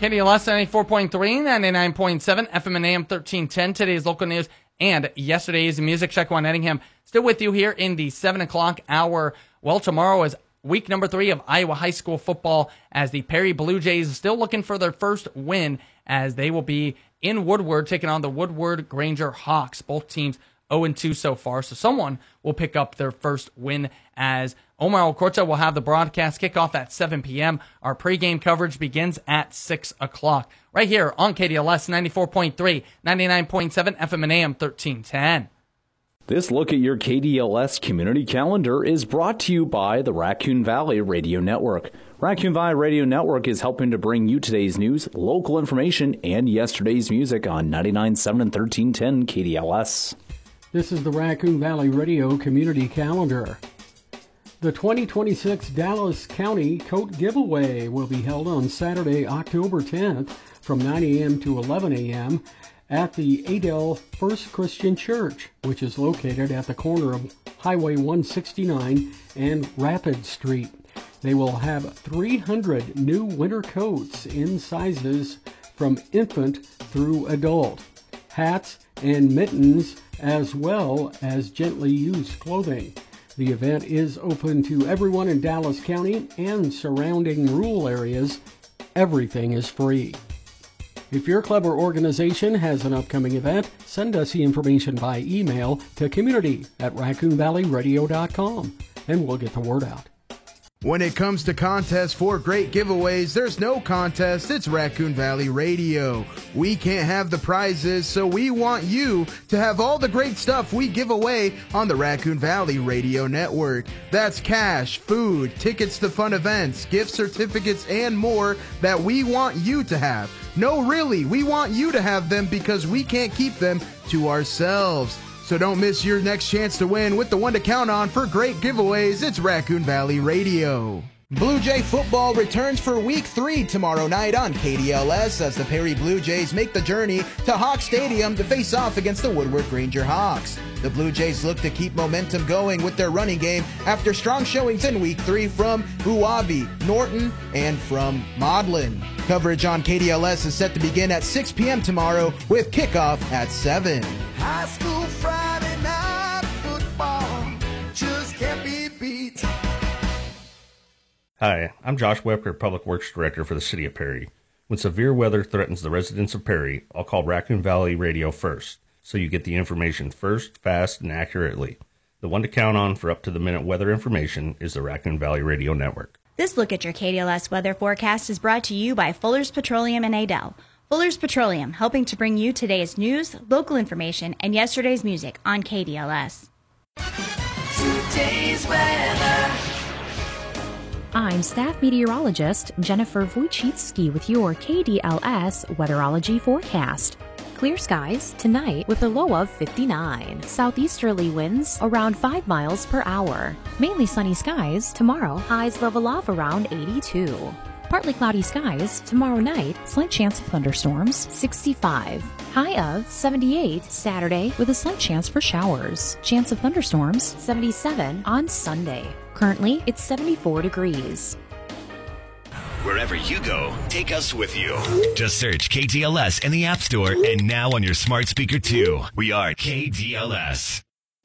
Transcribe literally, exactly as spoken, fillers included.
K D L S ninety-four point three, ninety-nine point seven, F M and A M thirteen ten. Today's local news and yesterday's music check. Juan Ettingham still with you here in the seven o'clock hour. Well, tomorrow is week number three of Iowa high school football as the Perry Blue Jays still looking for their first win as they will be in Woodward taking on the Woodward Granger Hawks. Both teams oh and two so far, so someone will pick up their first win as Omar Okorta will have the broadcast kickoff at seven p.m. Our pregame coverage begins at six o'clock. Right here on K D L S ninety-four point three, ninety-nine point seven, F M and A M thirteen ten. This look at your K D L S community calendar is brought to you by the Raccoon Valley Radio Network. Raccoon Valley Radio Network is helping to bring you today's news, local information, and yesterday's music on ninety-nine point seven and thirteen ten K D L S. This is the Raccoon Valley Radio Community Calendar. The twenty twenty-six Dallas County Coat Giveaway will be held on Saturday, October tenth from nine a.m. to eleven a.m. at the Adel First Christian Church, which is located at the corner of Highway one sixty-nine and Rapid Street. They will have three hundred new winter coats in sizes from infant through adult, hats and mittens, as well as gently used clothing. The event is open to everyone in Dallas County and surrounding rural areas. Everything is free. If your club or organization has an upcoming event, send us the information by email to community at raccoon valley radio dot com, and we'll get the word out. When it comes to contests for great giveaways, there's no contest, it's Raccoon Valley Radio. We can't have the prizes, so we want you to have all the great stuff we give away on the Raccoon Valley Radio Network. That's cash, food, tickets to fun events, gift certificates, and more that we want you to have. No, really, we want you to have them because we can't keep them to ourselves. So don't miss your next chance to win with the one to count on for great giveaways. It's Raccoon Valley Radio. Blue Jay football returns for week three tomorrow night on K D L S as the Perry Blue Jays make the journey to Hawk Stadium to face off against the Woodward Granger Hawks. The Blue Jays look to keep momentum going with their running game after strong showings in week three from Buavi, Norton, and from Maudlin. Coverage on K D L S is set to begin at six p.m. tomorrow with kickoff at seven. High school Friday night football just can't be beat. Hi, I'm Josh Webker, Public Works Director for the City of Perry. When severe weather threatens the residents of Perry, I'll call Raccoon Valley Radio first, so you get the information first, fast, and accurately. The one to count on for up-to-the-minute weather information is the Raccoon Valley Radio Network. This look at your K D L S weather forecast is brought to you by Fuller's Petroleum and Adel. Fuller's Petroleum, helping to bring you today's news, local information, and yesterday's music on K D L S. Today's weather. I'm staff meteorologist Jennifer Wojcicki with your K D L S weatherology forecast. Clear skies tonight with a low of fifty-nine. Southeasterly winds around five miles per hour. Mainly sunny skies tomorrow. Highs level off around eighty-two. Partly cloudy skies tomorrow night. Slight chance of thunderstorms, sixty-five. High of seventy-eight Saturday with a slight chance for showers. Chance of thunderstorms, seventy-seven on Sunday. Currently, it's seventy-four degrees. Wherever you go, take us with you. Just search K D L S in the App Store and now on your smart speaker too. We are K D L S.